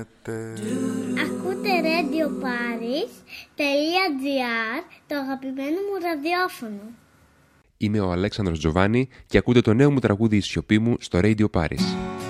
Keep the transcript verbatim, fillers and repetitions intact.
Ακούτε Radio Paris τελεία τζι άρ, το αγαπημένο μου ραδιόφωνο. Είμαι ο Αλέξανδρος Τζοβάνι και ακούτε το νέο μου τραγούδι «Η σιωπή μου» στο Radio Paris.